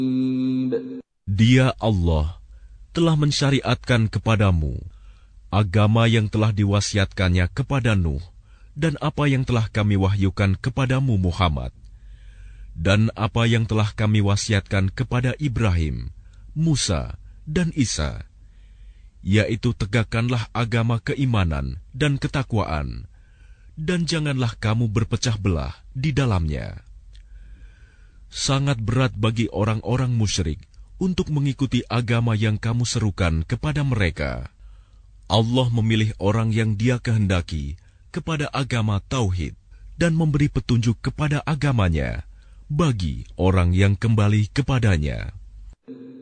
Dia Allah telah mensyariatkan kepadamu agama yang telah diwasiatkannya kepada Nuh dan apa yang telah kami wahyukan kepadamu Muhammad dan apa yang telah kami wasiatkan kepada Ibrahim, Musa, dan Isa, yaitu tegakkanlah agama keimanan dan ketakwaan dan janganlah kamu berpecah belah di dalamnya. Sangat berat bagi orang-orang musyrik untuk mengikuti agama yang kamu serukan kepada mereka. Allah memilih orang yang Dia kehendaki kepada agama tauhid dan memberi petunjuk kepada agamanya bagi orang yang kembali kepadanya.